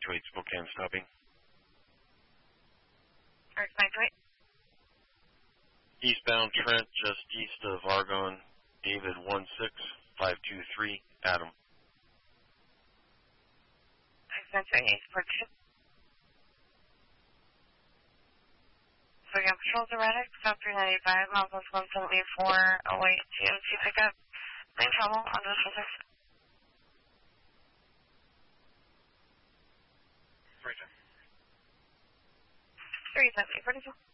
928 Spokane stopping. Eric 928. Eastbound Trent, just east of Argonne, David 16523, Adam. Eric 928, support 2. Spokane Patrol's erratic, South 395, miles 174, await GMC pickup. Main trouble on this one. 378, 42.